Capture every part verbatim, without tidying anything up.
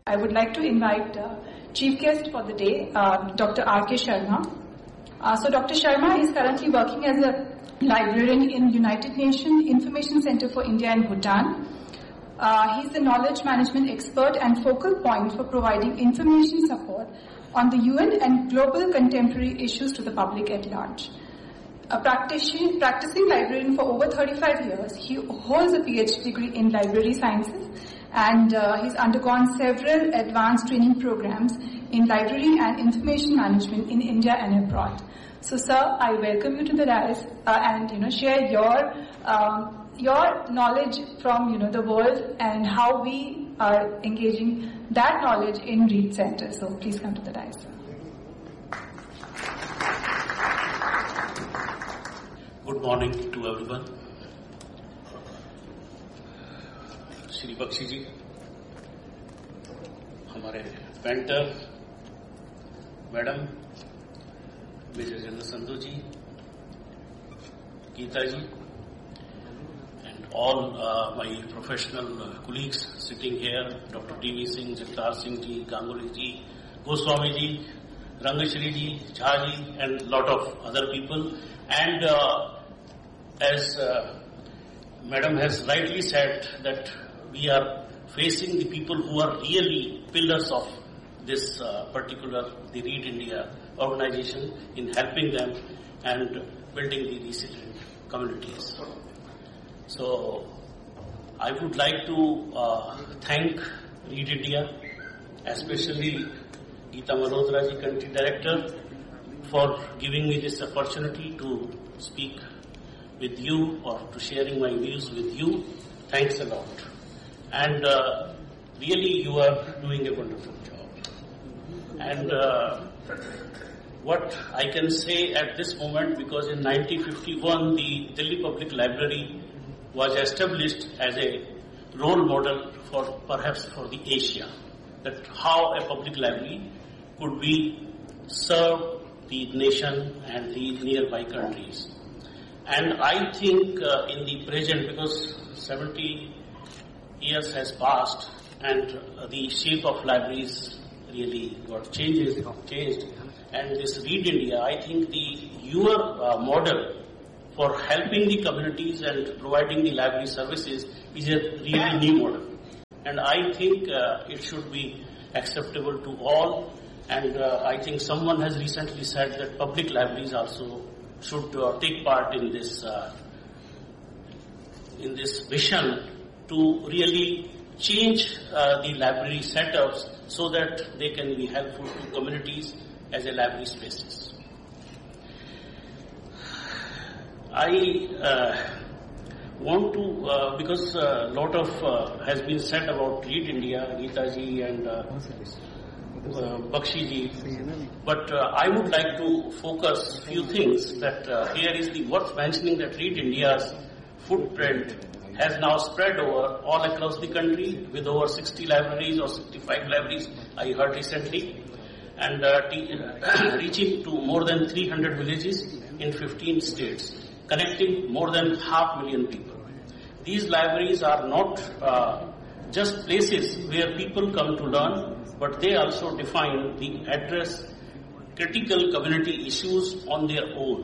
I would like to invite uh, chief guest for the day, uh, Doctor R K Sharma. Uh, so Doctor Sharma is currently working as a librarian in United Nations Information Center for India and Bhutan. Uh, he's the knowledge management expert and focal point for providing information support on the U N and global contemporary issues to the public at large. A practicing, practicing librarian for over thirty-five years, he holds a P H D degree in library sciences, and uh, he's undergone several advanced training programs in library and information management in India and abroad. So, sir, I welcome you to the dais uh, and you know share your um, your knowledge from you know the world and how we are engaging that knowledge in Reed Center. So, please come to the dais, sir. Good morning to everyone. Shri Bakshi जी, हमारे painter madam, major general Sandhu ji, Gita ji, and all uh, my professional uh, colleagues sitting here, Doctor T V Singh, Jagtar Singh ji, Ganguly ji, Goswami ji, Rangashri ji, Jha ji, and lot of other people. And uh, as uh, Madam has rightly said that we are facing the people who are really pillars of this uh, particular, the Reed India organization in helping them and building the resilient communities. So I would like to uh, thank Reed India, especially Geeta Malhotra ji, Country Director, for giving me this opportunity to speak with you or to sharing my views with you. Thanks a lot. And uh, really you are doing a wonderful job. And uh, what I can say at this moment, because in nineteen fifty-one the Delhi Public Library was established as a role model for perhaps for the Asia, that how a public library could be serve the nation and the nearby countries. And I think uh, in the present, because seventy years has passed and uh, the shape of libraries really got changes, changed. And this Reed India, I think the your uh, model for helping the communities and providing the library services is a really new model. And I think uh, it should be acceptable to all. And uh, I think someone has recently said that public libraries also should uh, take part in this uh, in this mission to really change uh, the library setups so that they can be helpful to communities as a library spaces. I uh, want to, uh, because a uh, lot of uh, has been said about Reed India, Geeta ji and uh, Uh, Bakshi ji, but uh, I would like to focus few things that uh, here is the worth mentioning that Reed India's footprint has now spread over all across the country with over sixty libraries or sixty-five libraries I heard recently, and uh, t- reaching to more than three hundred villages in fifteen states, connecting more than half million people. These libraries are not uh, just places where people come to learn, but they also define the address critical community issues on their own.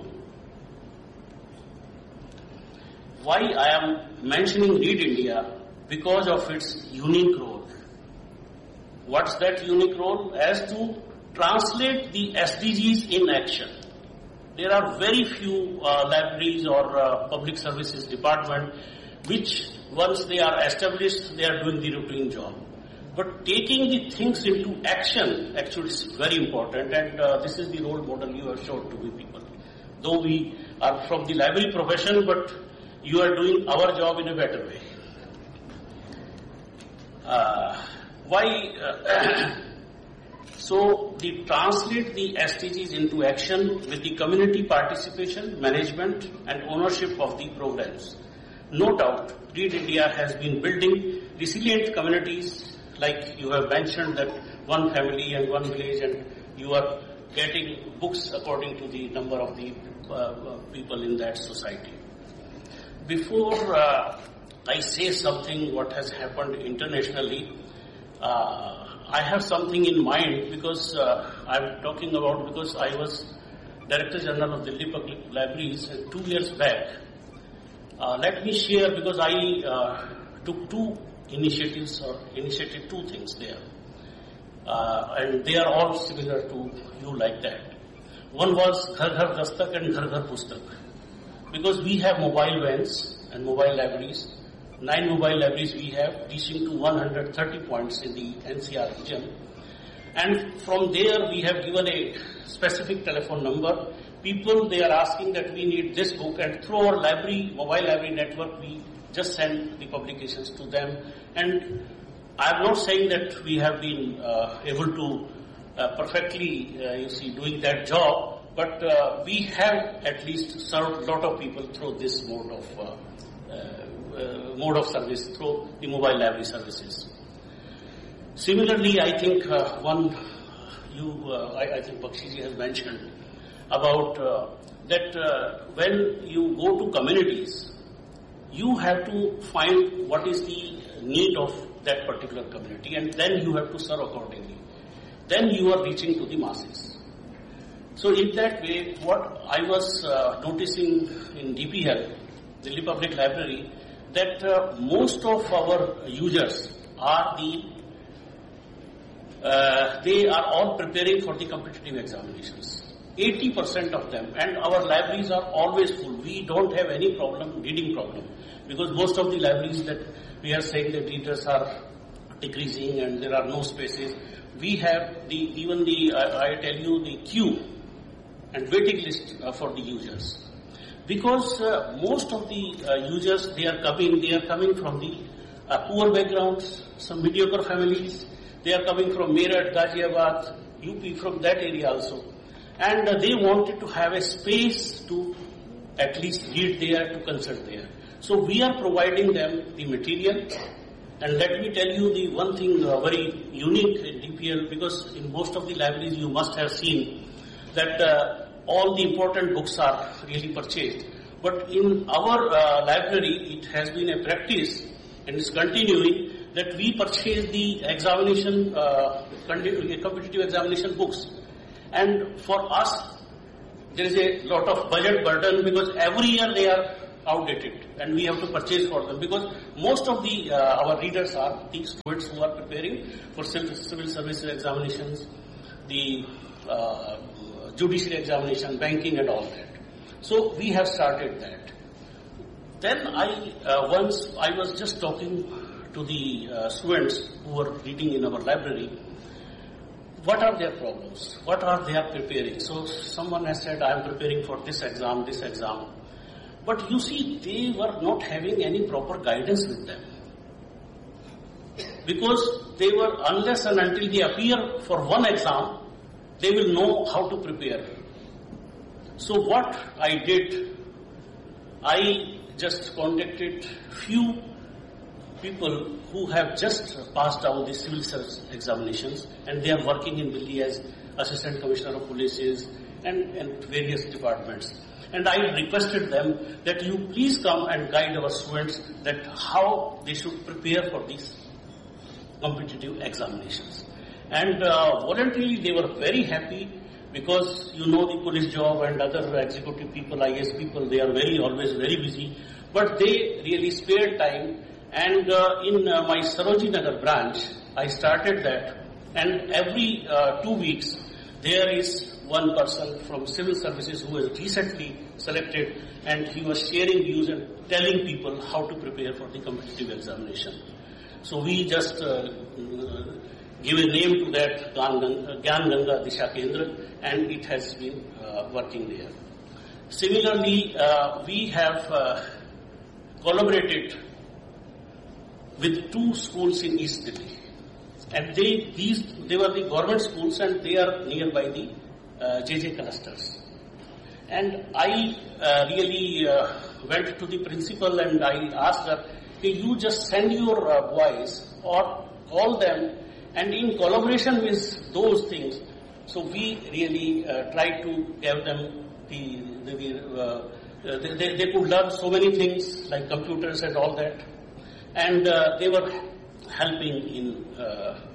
Why I am mentioning Reed India? Because of its unique role. What's that unique role? As to translate the S D Gs in action. There are very few uh, libraries or uh, public services department which once they are established, they are doing the routine job. But taking the things into action actually is very important, and uh, this is the role model you have shown to the people. Though we are from the library profession, but you are doing our job in a better way. Uh, why? Uh, so, the translate the S D Gs into action with the community participation, management, and ownership of the programs. No doubt, Reed India has been building resilient communities. Like you have mentioned that one family and one village, and you are getting books according to the number of the uh, people in that society. Before uh, I say something what has happened internationally, uh, I have something in mind because uh, I'm talking about because I was Director General of Delhi Public Libraries and two years back. Uh, let me share because I uh, took two initiatives or initiated two things there. Uh, and they are all similar to you like that. One was Ghar Ghar Dastak and Ghar Ghar Pustak. Because we have mobile vans and mobile libraries. Nine mobile libraries we have, reaching to one hundred thirty points in the N C R region. And from there we have given a specific telephone number. People, they are asking that we need this book, and through our library, mobile library network, we just send the publications to them. And I am not saying that we have been uh, able to uh, perfectly, uh, you see, doing that job, but uh, we have at least served a lot of people through this mode of uh, uh, mode of service, through the mobile library services. Similarly, I think uh, one you, uh, I, I think Bakshiji has mentioned about uh, that uh, when you go to communities, you have to find what is the need of that particular community, and then you have to serve accordingly. Then you are reaching to the masses. So in that way, what I was uh, noticing in D P L, Delhi Public Library, that uh, most of our users are the, uh, they are all preparing for the competitive examinations. eighty percent of them, and our libraries are always full. We don't have any problem, reading problem, because most of the libraries that we are saying that readers are decreasing and there are no spaces. We have the, even the, uh, I tell you, the queue and waiting list uh, for the users. Because uh, most of the uh, users, they are coming, they are coming from the uh, poor backgrounds, some mediocre families. They are coming from Meerut, Ghaziabad, U P, from that area also. And uh, they wanted to have a space to at least read there, to consult there. So we are providing them the material. And let me tell you the one thing uh, very unique in D P L, because in most of the libraries you must have seen that uh, all the important books are really purchased. But in our uh, library, it has been a practice and is continuing that we purchase the examination, uh, competitive examination books. And for us, there is a lot of budget burden because every year they are outdated and we have to purchase for them, because most of the uh, our readers are the students who are preparing for civil, civil services examinations, the uh, judiciary examination, banking and all that. So we have started that. Then I uh, once I was just talking to the uh, students who were reading in our library. What are their problems? What are they are preparing? So someone has said, I am preparing for this exam, this exam. But you see, they were not having any proper guidance with them. Because they were, unless and until they appear for one exam, they will know how to prepare. So what I did, I just contacted few people who have just passed out the civil service examinations, and they are working in Delhi as Assistant Commissioner of Police and, and various departments. And I requested them that you please come and guide our students that how they should prepare for these competitive examinations. And uh, voluntarily they were very happy, because you know the police job and other executive people, I A S people, they are very always very busy. But they really spared time. And uh, in uh, my Sarojini Nagar branch, I started that. And every uh, two weeks, there is one person from civil services who was recently selected, and he was sharing views and telling people how to prepare for the competitive examination. So we just uh, give a name to that, Gyan Ganga Disha Kendra, and it has been uh, working there. Similarly, uh, we have uh, collaborated with two schools in East Delhi. And they, these, they were the government schools, and they are nearby the uh, J J clusters. And I uh, really uh, went to the principal and I asked her, hey, you just send your uh, boys or call them, and in collaboration with those things, so we really uh, tried to give them the, the, the uh, they, they, they could learn so many things like computers and all that. And uh, they were helping in uh,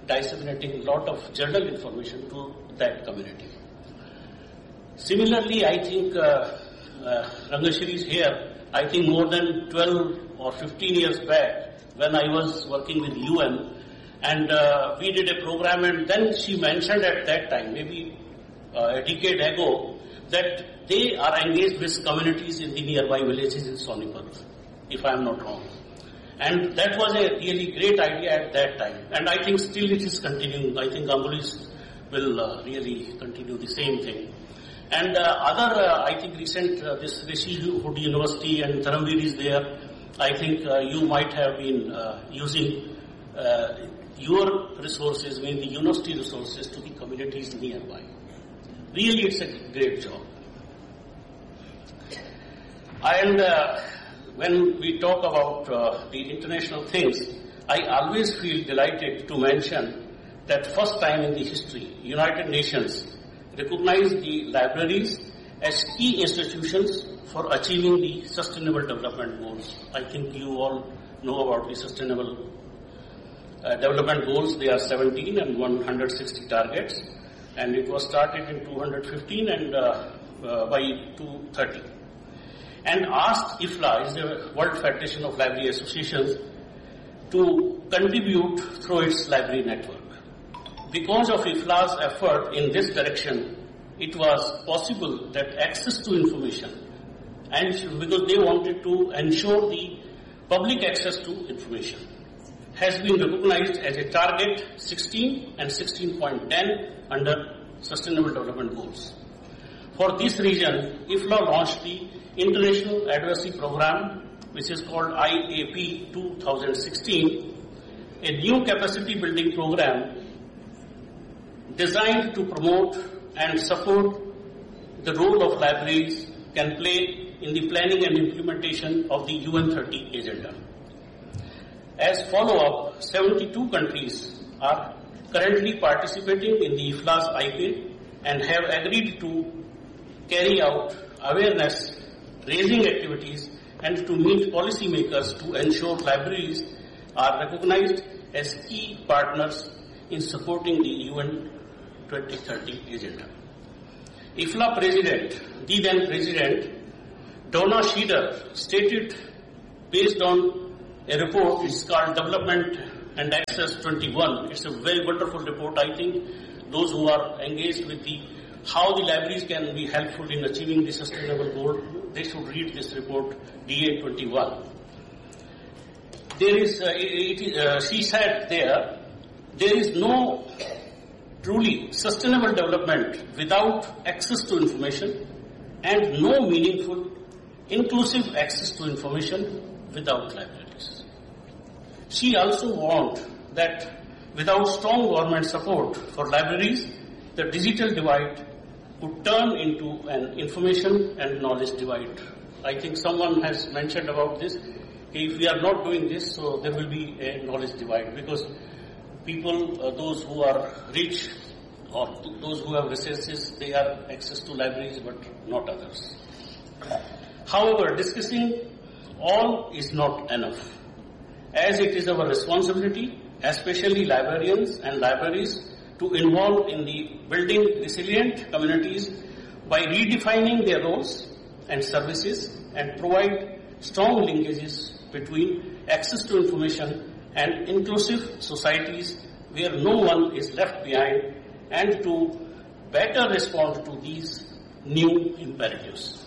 disseminating a lot of journal information to that community. Similarly, I think uh, uh, Rangashri is here. I think more than twelve or fifteen years back, when I was working with U N, and uh, we did a program, and then she mentioned at that time, maybe uh, a decade ago, that they are engaged with communities in the nearby villages in Sonipat, if I am not wrong. And that was a really great idea at that time. And I think still it is continuing. I think Gangulis will uh, really continue the same thing. And uh, other, uh, I think recent, uh, this Rishi Hood University and Dharamveer is there. I think uh, you might have been uh, using uh, your resources, I mean the university resources, to the communities nearby. Really, it's a great job. And uh, when we talk about uh, the international things, I always feel delighted to mention that first time in the history, United Nations recognized the libraries as key institutions for achieving the Sustainable Development Goals. I think you all know about the Sustainable uh, Development Goals. They are seventeen and one hundred sixty targets, and it was started in two hundred fifteen and uh, uh, by two thirty. And asked I F L A, is the World Federation of Library Associations, to contribute through its library network. Because of I F L A's effort in this direction, it was possible that access to information, and because they wanted to ensure the public access to information, has been recognized as a target sixteen and sixteen point ten under Sustainable Development Goals. For this reason, I F L A launched the International Advocacy Program, which is called I A P twenty sixteen, a new capacity building program designed to promote and support the role of libraries can play in the planning and implementation of the U N thirty agenda. As follow-up, seventy-two countries are currently participating in the I F L A's I P A and have agreed to carry out awareness raising activities and to meet policymakers to ensure libraries are recognized as key partners in supporting the U N twenty thirty agenda. I F L A President, the then President, Donna Schieder, stated based on a report, it's called Development and Access twenty-one. It's a very wonderful report. I think those who are engaged with the how the libraries can be helpful in achieving the sustainable goal, they should read this report, D A twenty-one. There is, uh, it, uh, she said there, there is no truly sustainable development without access to information, and no meaningful, inclusive access to information without libraries. She also warned that without strong government support for libraries, the digital divide could turn into an information and knowledge divide. I think someone has mentioned about this. If we are not doing this, so there will be a knowledge divide, because people, uh, those who are rich or those who have resources, they have access to libraries, but not others. However, discussing all is not enough, as it is our responsibility, especially librarians and libraries, to involve in the building resilient communities by redefining their roles and services and provide strong linkages between access to information and inclusive societies where no one is left behind, and to better respond to these new imperatives.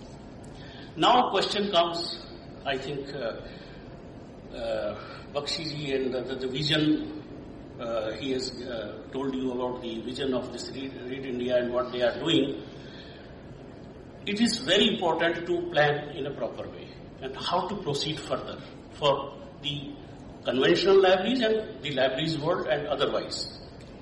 Now question comes, I think, uh, uh, Bakshi ji and the, the, the vision, uh, he has uh, told you about the vision of this Read, Read India and what they are doing. It is very important to plan in a proper way and how to proceed further for the conventional libraries and the libraries world and otherwise.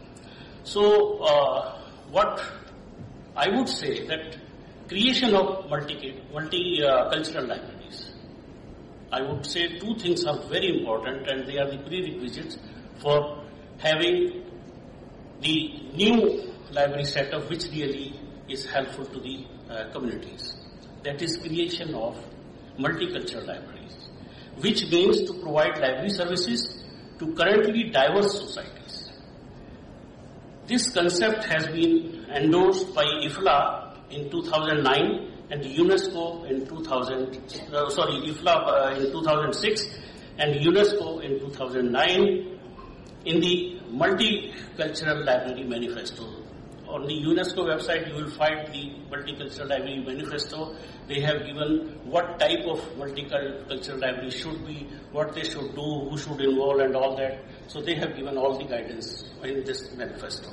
So, uh, what I would say that creation of multi, multi-cultural uh, libraries, I would say two things are very important, and they are the prerequisites for having the new library setup which really is helpful to the uh, communities. That is creation of multicultural libraries, which means to provide library services to currently diverse societies. This concept has been endorsed by I F L A in two thousand nine and UNESCO in two thousand, uh, sorry, I F L A uh, in two thousand six and UNESCO in two thousand nine in the Multicultural Library Manifesto. On the UNESCO website, you will find the Multicultural Library Manifesto. They have given what type of multicultural library should be, what they should do, who should involve and all that. So they have given all the guidance in this manifesto.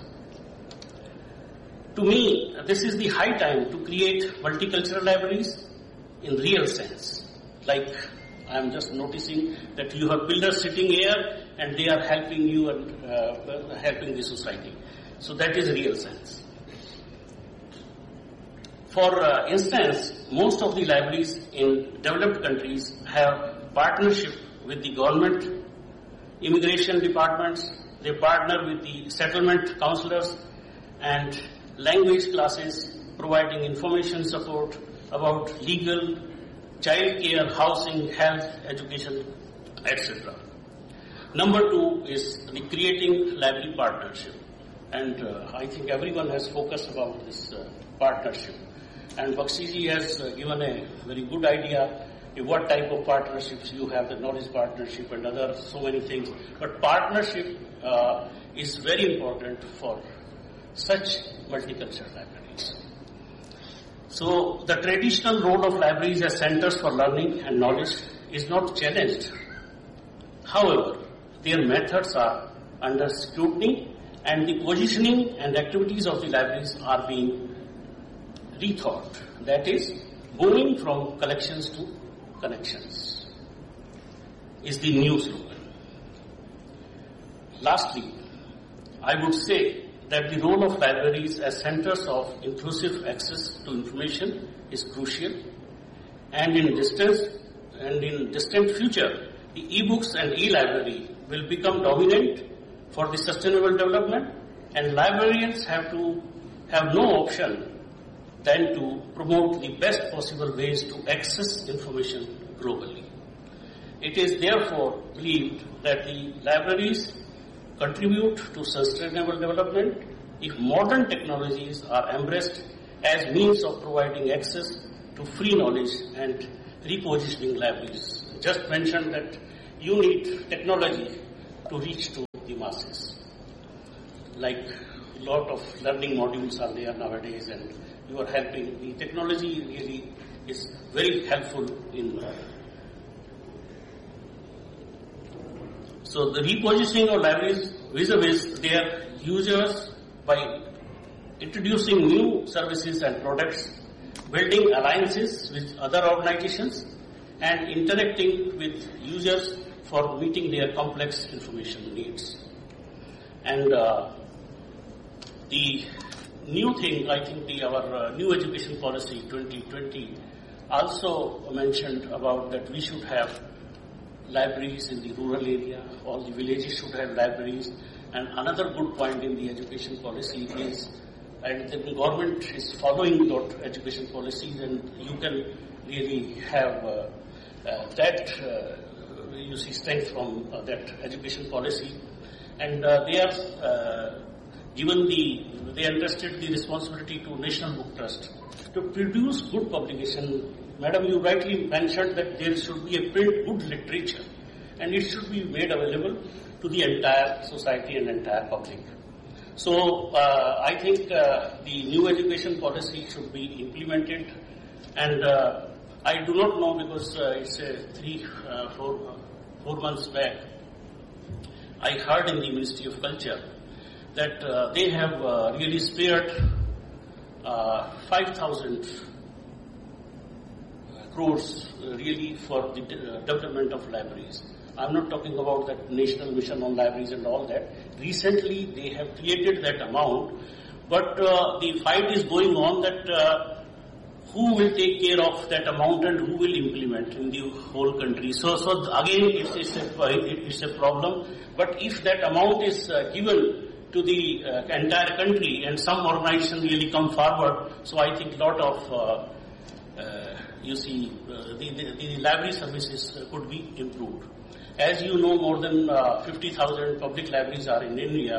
To me, this is the high time to create multicultural libraries in real sense. Like I am just noticing that you have builders sitting here and they are helping you and uh, helping the society. So that is real sense. For uh, instance, most of the libraries in developed countries have partnership with the government, immigration departments. They partner with the settlement counselors and language classes, providing information support about legal, child care, housing, health, education, et cetera. Number two is the creating library partnership. And uh, I think everyone has focused about this uh, partnership. And Bakshi has uh, given a very good idea of what type of partnerships you have, the knowledge partnership and other so many things. But partnership uh, is very important for such multicultural libraries. So the traditional role of libraries as centers for learning and knowledge is not challenged. However, their methods are under scrutiny and the positioning and activities of the libraries are being rethought. That is, moving from collections to connections is the new slogan. Lastly, I would say that the role of libraries as centers of inclusive access to information is crucial, and in distance and in distant future, the e-books and e-library will become dominant for the sustainable development, and librarians have to have no option than to promote the best possible ways to access information globally. It is therefore believed that the libraries contribute to sustainable development if modern technologies are embraced as means of providing access to free knowledge and repositioning libraries. Just mentioned that you need technology to reach to the masses. Like a lot of learning modules are there nowadays and you are helping. The technology really is very helpful in uh, so the repositioning of libraries vis-a-vis their users by introducing new services and products, building alliances with other organizations, and interacting with users for meeting their complex information needs. And uh, the new thing, I think the, our uh, new education policy twenty twenty also mentioned about that we should have libraries in the rural area, all the villages should have libraries. And another good point in the education policy is, and the government is following that education policies, and you can really have uh, uh, that, uh, you see, strength from uh, that education policy. And uh, they are uh, given the, they entrusted the responsibility to National Book Trust to produce good publication. Madam, you rightly mentioned that there should be a print good literature and it should be made available to the entire society and entire public. So uh, I think uh, the new education policy should be implemented, and uh, I do not know because uh, it's uh, three, uh, four, uh, four months back, I heard in the Ministry of Culture that uh, they have uh, really spared uh, five thousand crores uh, really for the de- uh, development of libraries. I'm not talking about that national mission on libraries and all that. Recently, they have created that amount, but uh, the fight is going on that uh, who will take care of that amount and who will implement in the whole country. So, so again, it's, it's, a, it's a problem. But if that amount is uh, given to the uh, entire country and some organization really come forward, so I think a lot of, uh, uh, you see, uh, the, the, the library services uh, could be improved. As you know, more than uh, fifty thousand public libraries are in India,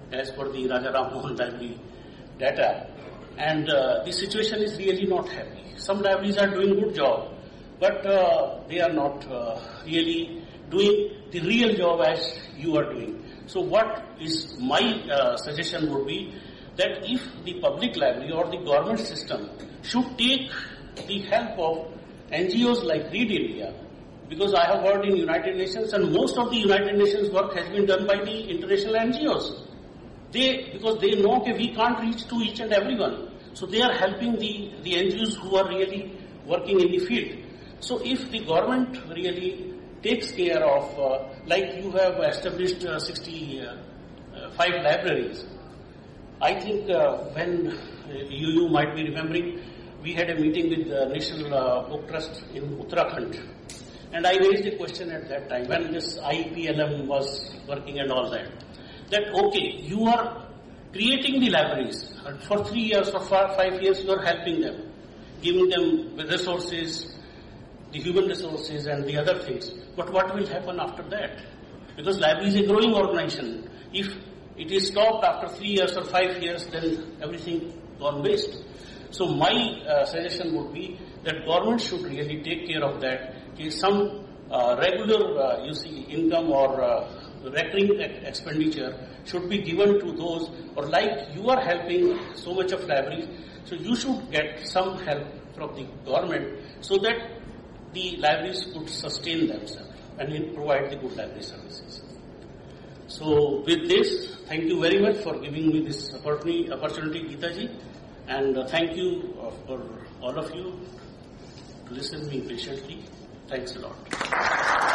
as per the Raja Ram Mohan Library data. And uh, the situation is really not happy. Some libraries are doing good job, but uh, they are not uh, really doing the real job as you are doing. So what is my uh, suggestion would be that if the public library or the government system should take the help of N G Os like Read India, because I have worked in United Nations and most of the United Nations work has been done by the international N G Os. They, because they know that we can't reach to each and everyone. So they are helping the, the N G Os who are really working in the field. So if the government really takes care of, uh, like you have established uh, sixty-five libraries, I think uh, when uh, you, you might be remembering, we had a meeting with the National uh, Book Trust in Uttarakhand. And I raised a question at that time when this I P L M was working and all that. That okay, you are creating the libraries and for three years or for five years you are helping them, giving them the resources, the human resources and the other things. But what will happen after that? Because library is a growing organization. If it is stopped after three years or five years, then everything gone waste. So my uh, suggestion would be that government should really take care of that. Some uh, regular, uh, you see, income or uh, recurring expenditure should be given to those, or like you are helping so much of libraries, so you should get some help from the government so that the libraries could sustain themselves and provide the good library services. So with this, thank you very much for giving me this opportunity, opportunity Geeta ji, and uh, thank you uh, for all of you to listen to me patiently. Thanks a lot.